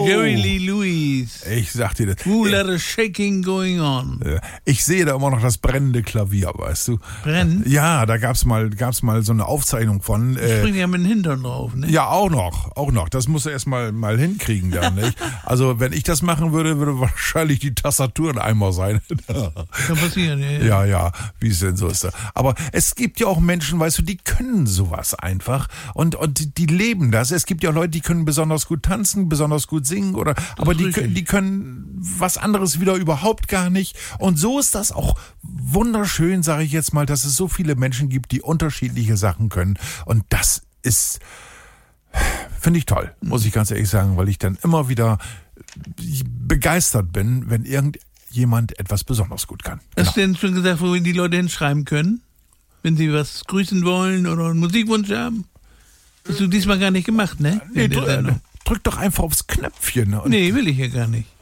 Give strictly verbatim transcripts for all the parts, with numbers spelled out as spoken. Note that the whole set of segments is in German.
Oh. Jerry Lee Lewis. Ich sag dir das. Who let a shaking going on? Ich sehe da immer noch das brennende Klavier, weißt du. Brennen? Ja, da gab's mal, gab's mal so eine Aufzeichnung von. Äh, Springt ja mit dem Hintern drauf, ne? Ja, auch noch, auch noch. Das musst du erst mal, mal hinkriegen dann, nicht? Also, wenn ich das machen würde, würde wahrscheinlich die Tastatur ein Eimer sein. Kann passieren, ja. Ja, ja, ja, wie es denn so ist. Aber es gibt ja auch Menschen, weißt du, die können sowas einfach und, und die, die leben das. Es gibt ja Leute, die können besonders gut tanzen, besonders gut singen oder, aber die, die können was anderes wieder überhaupt gar nicht. Und so ist das auch wunderschön, sage ich jetzt mal, dass es so viele Menschen gibt, die unterschiedliche Sachen können. Und das ist, finde ich toll, muss ich ganz ehrlich sagen, weil ich dann immer wieder begeistert bin, wenn irgendjemand etwas besonders gut kann. Hast genau. du denn schon gesagt, wohin die Leute hinschreiben können? Wenn sie was grüßen wollen oder einen Musikwunsch haben? Hast du diesmal gar nicht gemacht, ne? Nee, drück, drück doch einfach aufs Knöpfchen. Und nee, will ich ja gar nicht.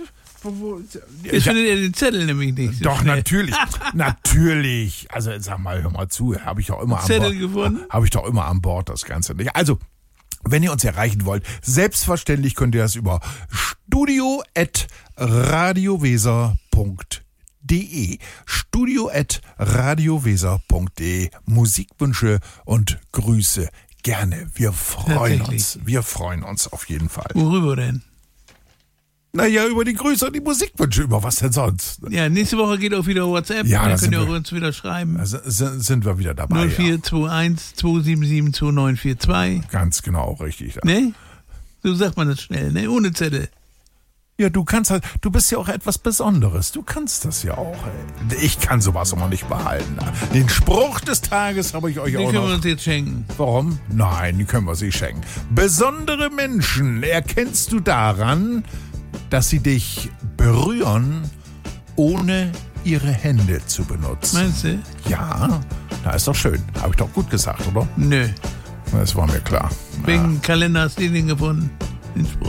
Jetzt findet ihr den Zettel nämlich nicht. So doch, schnell. natürlich. Natürlich. Also sag mal, hör mal zu. Habe ich doch immer an Zettel Bord. gefunden? Habe ich doch immer an Bord, das Ganze nicht. Also, wenn ihr uns erreichen wollt, selbstverständlich könnt ihr das über studio at radioweser punkt de studio at radioweser punkt de Musikwünsche und Grüße gerne. Wir freuen uns. Wir freuen uns auf jeden Fall. Worüber denn? Naja, über die Grüße und die Musikwünsche. Über was denn sonst? Ja, nächste Woche geht auch wieder WhatsApp. Ja, dann könnt ihr wir, uns wieder schreiben. Also sind, sind wir wieder dabei. null vier zwei eins zwei sieben sieben zwei neun vier zwei. Ganz genau, richtig. Ne? So sagt man das schnell, ne? Ohne Zettel. Ja, du kannst halt, du bist ja auch etwas Besonderes. Du kannst das ja auch. Ey. Ich kann sowas immer nicht behalten. Den Spruch des Tages habe ich euch den auch noch. Den können wir uns jetzt schenken. Warum? Nein, die können wir sich schenken. Besondere Menschen erkennst du daran, dass sie dich berühren, ohne ihre Hände zu benutzen. Meinst du? Ja, na ist doch schön. Habe ich doch gut gesagt, oder? Nö. Das war mir klar. Wegen ja. Kalender hast du den gefunden, den Spruch.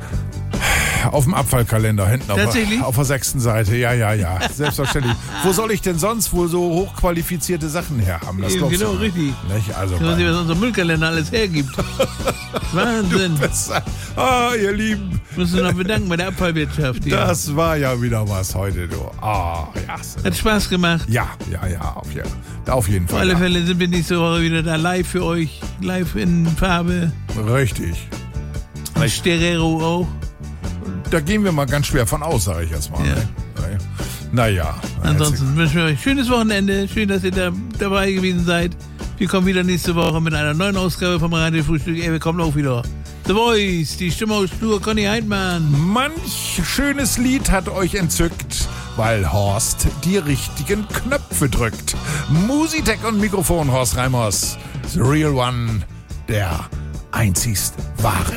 Auf dem Abfallkalender hinten auf, auf der sechsten Seite. Ja, ja, ja. Selbstverständlich. Wo soll ich denn sonst wohl so hochqualifizierte Sachen her haben? Das Eben, genau, du. richtig. Nicht? Also ich weiß nicht, was unser Müllkalender alles hergibt. Wahnsinn. Ah, ihr Lieben. Müssen wir noch bedanken bei der Abfallwirtschaft hier. Das war ja wieder was heute, du. Ah, ja. Hat Spaß gemacht. Ja, ja, ja, auf jeden, auf jeden Fall. Auf alle ja. Fälle sind wir nächste Woche wieder da live für euch. Live in Farbe. Richtig. Und Stereo auch. Da gehen wir mal ganz schwer von aus, sage ich jetzt mal. Ja. Naja. Ansonsten wünschen wir euch schönes Wochenende. Schön, dass ihr da dabei gewesen seid. Wir kommen wieder nächste Woche mit einer neuen Ausgabe vom Radio-Frühstück. Ey, wir kommen auch wieder. The Voice, die Stimme aus Stur, Conny Heidmann. Manch schönes Lied hat euch entzückt, weil Horst die richtigen Knöpfe drückt. Musitech und Mikrofon, Horst Reimers. The Real One, der einzigst wahre.